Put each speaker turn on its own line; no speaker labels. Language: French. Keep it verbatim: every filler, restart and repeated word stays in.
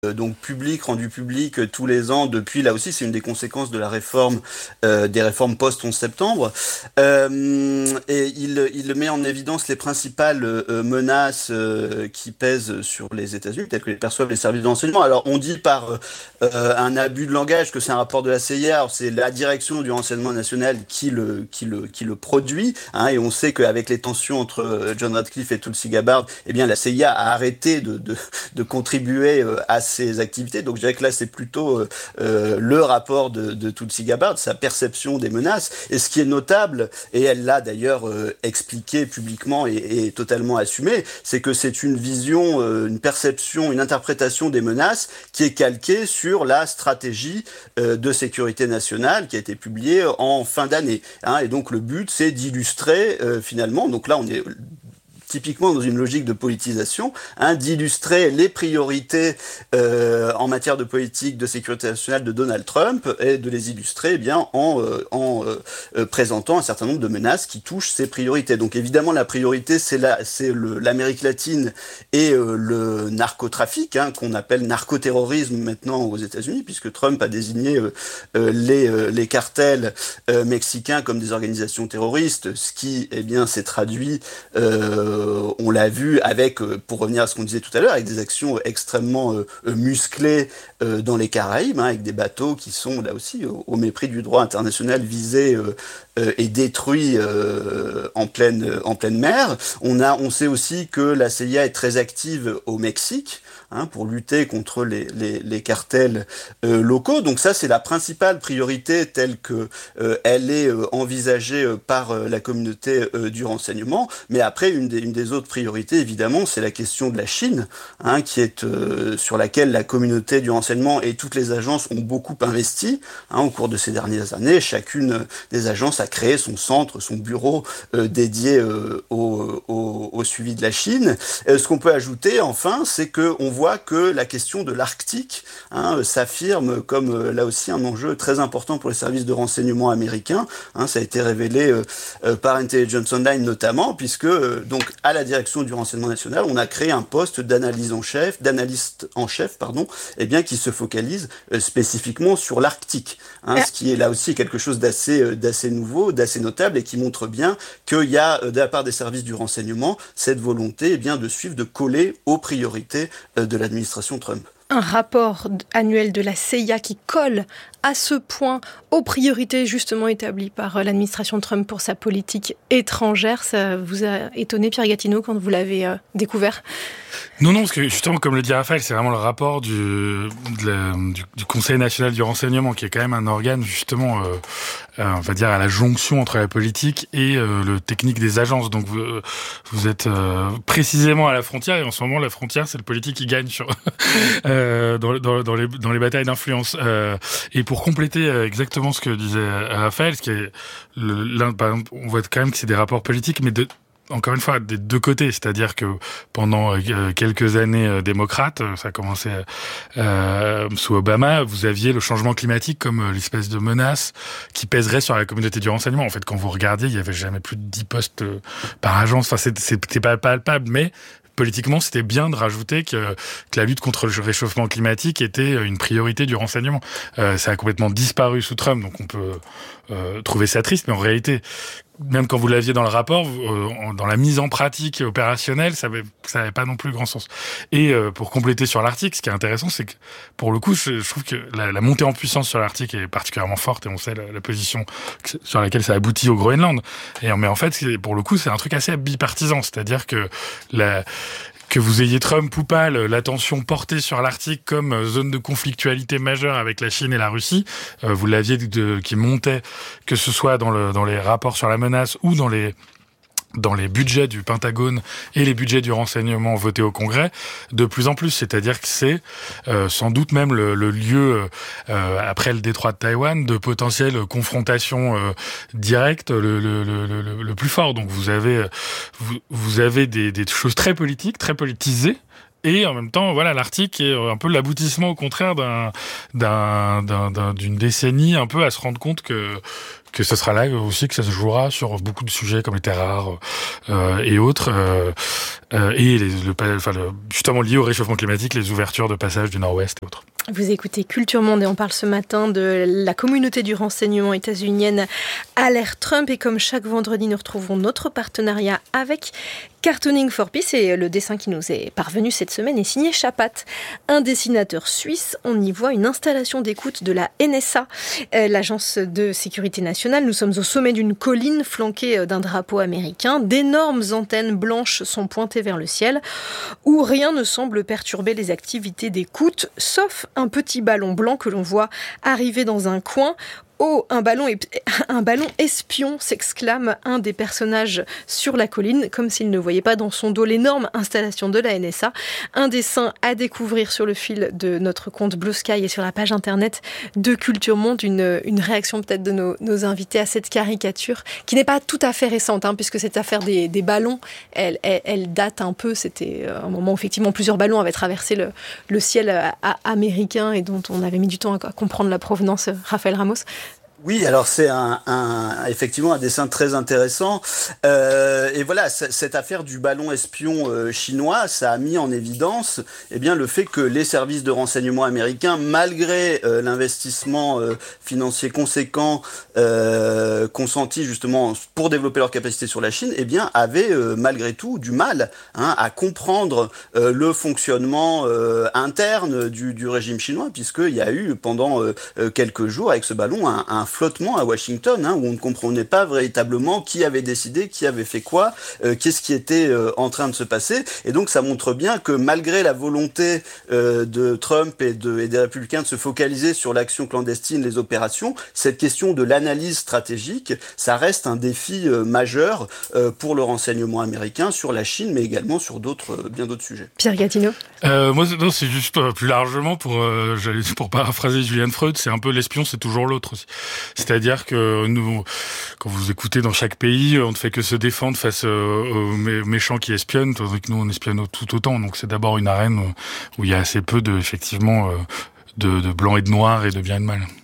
donc public, rendu public euh, tous les ans depuis, là aussi c'est une des conséquences de la réforme, euh, des réformes post-onze septembre, euh, et il, il met en évidence les principales euh, menaces euh, qui pèsent sur les États-Unis, telles que les perçoivent les services de renseignement. Alors on dit par euh, un abus de langage que c'est un rapport de la C I A, alors c'est la direction du renseignement national qui le, qui le, qui le produit, hein, et on sait qu'avec les tensions entre John Ratcliffe et Tulsi Gabbard, eh bien la C I A a arrêté de, de, de contribuer euh, à ces activités. Donc je dirais que là c'est plutôt euh, le rapport de, de Tulsi Gabbard, sa perception des menaces. Et ce qui est notable, et elle l'a d'ailleurs euh, expliqué publiquement et, et totalement assumé, c'est que c'est une vision, euh, une perception, une interprétation des menaces qui est calquée sur la stratégie euh, de sécurité nationale qui a été publiée en fin d'année. Hein, et donc le but c'est d'illustrer euh, finalement, donc là on est typiquement dans une logique de politisation, hein, d'illustrer les priorités euh, en matière de politique de sécurité nationale de Donald Trump et de les illustrer eh bien en, euh, en euh, présentant un certain nombre de menaces qui touchent ces priorités. Donc évidemment la priorité c'est la, c'est le, l'Amérique latine et euh, le narcotrafic, hein, qu'on appelle narcoterrorisme maintenant aux États-Unis, puisque Trump a désigné euh, euh, les, euh, les cartels euh, mexicains comme des organisations terroristes, ce qui eh bien s'est traduit euh, Euh, on l'a vu avec, euh, pour revenir à ce qu'on disait tout à l'heure, avec des actions extrêmement euh, musclées euh, dans les Caraïbes, hein, avec des bateaux qui sont là aussi au, au mépris du droit international visés euh, euh, et détruits euh, en pleine en pleine mer. On a, on sait aussi que la C I A est très active au Mexique, hein, pour lutter contre les les, les cartels euh, locaux. Donc ça c'est la principale priorité telle que euh, elle est euh, envisagée euh, par euh, la communauté euh, du renseignement. Mais après une des une des autres priorités, évidemment, c'est la question de la Chine, hein, qui est euh, sur laquelle la communauté du renseignement et toutes les agences ont beaucoup investi, hein, au cours de ces dernières années. Chacune des agences a créé son centre, son bureau euh, dédié euh, au, au, au suivi de la Chine. Et ce qu'on peut ajouter, enfin, c'est que on voit que la question de l'Arctique, hein, s'affirme comme euh, là aussi un enjeu très important pour les services de renseignement américains. Hein, ça a été révélé euh, euh, par Intelligence Online notamment, puisque euh, donc à la direction du renseignement national, on a créé un poste d'analyse en chef, d'analyste en chef, pardon, eh bien qui se focalise euh, spécifiquement sur l'Arctique, hein, ce qui est là aussi quelque chose d'assez euh, d'assez nouveau, d'assez notable et qui montre bien qu'il y a euh, de la part des services du renseignement cette volonté, eh bien de suivre, de coller aux priorités euh, de l'administration Trump.
Un rapport annuel de la C I A qui colle à ce point aux priorités justement établies par l'administration Trump pour sa politique étrangère. Ça vous a étonné, Pierre Gatineau, quand vous l'avez euh, découvert ?
Non, non, parce que justement, comme le dit Raphaël, c'est vraiment le rapport du, de la, du, du Conseil national du renseignement, qui est quand même un organe, justement, euh, euh, on va dire, à la jonction entre la politique et euh, le technique des agences. Donc, vous, vous êtes euh, précisément à la frontière, et en ce moment, la frontière, c'est le politique qui gagne sur, euh, dans, dans, dans, les, dans les batailles d'influence. Euh, et pour compléter exactement ce que disait Raphaël, ce qui est le, l'un, par exemple, on voit quand même que c'est des rapports politiques, mais de encore une fois, des deux côtés, c'est-à-dire que pendant euh, quelques années euh, démocrates, euh, ça a commencé euh, sous Obama, vous aviez le changement climatique comme euh, l'espèce de menace qui pèserait sur la communauté du renseignement. En fait, quand vous regardiez, il y avait jamais plus de dix postes euh, par agence. Enfin, c'est, c'était pas palpable, mais politiquement, c'était bien de rajouter que, que la lutte contre le réchauffement climatique était une priorité du renseignement. Euh, ça a complètement disparu sous Trump, donc on peut euh, trouver ça triste, mais en réalité, même quand vous l'aviez dans le rapport, euh, dans la mise en pratique opérationnelle, ça n'avait ça avait pas non plus grand sens. Et euh, pour compléter sur l'Arctique, ce qui est intéressant, c'est que pour le coup, je, je trouve que la, la montée en puissance sur l'Arctique est particulièrement forte, et on sait la, la position sur laquelle ça aboutit au Groenland. Et mais en fait, pour le coup, c'est un truc assez bipartisan, c'est-à-dire que la que vous ayez Trump ou pas, l'attention portée sur l'Arctique comme zone de conflictualité majeure avec la Chine et la Russie, euh, vous l'aviez de, qui montait, que ce soit dans, le, dans les rapports sur la menace ou dans les dans les budgets du Pentagone et les budgets du renseignement votés au Congrès, de plus en plus. C'est-à-dire que c'est euh, sans doute même le, le lieu, euh, après le détroit de Taïwan, de potentielle confrontation euh, directe le, le, le, le, le plus fort. Donc vous avez, vous, vous avez des, des choses très politiques, très politisées, Et en même temps, voilà, l'Arctique est un peu l'aboutissement, au contraire, d'un, d'un, d'un, d'un, d'une décennie, un peu à se rendre compte que que ce sera là aussi que ça se jouera sur beaucoup de sujets comme les terres rares euh, et autres, euh, euh, et les, le, enfin, le, justement lié au réchauffement climatique, les ouvertures de passage du Nord-Ouest et autres.
Vous écoutez Culture Monde et on parle ce matin de la communauté du renseignement états-unienne Alert Trump. Et comme chaque vendredi, nous retrouvons notre partenariat avec Cartooning for Peace. Et le dessin qui nous est parvenu cette semaine est signé Chapat, un dessinateur suisse. On y voit une installation d'écoute de la N S A, l'agence de sécurité nationale. Nous sommes au sommet d'une colline flanquée d'un drapeau américain. D'énormes antennes blanches sont pointées vers le ciel, où rien ne semble perturber les activités d'écoute, sauf un petit ballon blanc que l'on voit arriver dans un coin. Oh, un ballon, un ballon espion, s'exclame un des personnages sur la colline, comme s'il ne voyait pas dans son dos l'énorme installation de la N S A. Un dessin à découvrir sur le fil de notre compte Blue Sky et sur la page internet de Culture Monde. Une, une réaction peut-être de nos, nos invités à cette caricature, qui n'est pas tout à fait récente, hein, puisque cette affaire des, des ballons, elle, elle, elle date un peu. C'était un moment où effectivement plusieurs ballons avaient traversé le, le ciel à, à, américain et dont on avait mis du temps à comprendre la provenance. Raphaël Ramos.
Oui, alors c'est un, un effectivement un dessin très intéressant euh, et voilà c- cette affaire du ballon espion euh, chinois, ça a mis en évidence eh bien le fait que les services de renseignement américains, malgré euh, l'investissement euh, financier conséquent euh, consenti justement pour développer leur capacité sur la Chine, eh bien avaient euh, malgré tout du mal hein, à comprendre euh, le fonctionnement euh, interne du, du régime chinois, puisqu'il y a eu pendant euh, quelques jours avec ce ballon un, un flottement à Washington, hein, où on ne comprenait pas véritablement qui avait décidé, qui avait fait quoi, euh, qu'est-ce qui était euh, en train de se passer. Et donc ça montre bien que malgré la volonté euh, de Trump et, de, et des républicains de se focaliser sur l'action clandestine, les opérations, cette question de l'analyse stratégique, ça reste un défi euh, majeur euh, pour le renseignement américain sur la Chine, mais également sur d'autres, euh, bien d'autres sujets.
Pierre Gatineau.
Euh, moi, non, c'est juste euh, plus largement pour, euh, j'allais pour paraphraser Julian Freud, c'est un peu l'espion, c'est toujours l'autre aussi. C'est-à-dire que nous, quand vous écoutez dans chaque pays, on ne fait que se défendre face aux méchants qui espionnent, tandis que nous, on espionne tout autant. Donc c'est d'abord une arène où il y a assez peu de, effectivement, de, de blanc et de noir et de bien et de mal.